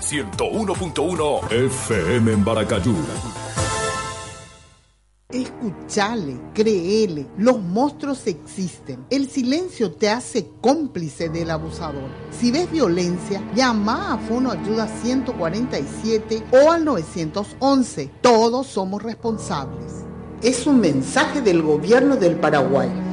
101.1 FM en Baracayú. Escuchale, créele, los monstruos existen. El silencio te hace cómplice del abusador. Si ves violencia, llama a Fono Ayuda 147 o al 911. Todos somos responsables. Es un mensaje del Gobierno del Paraguay.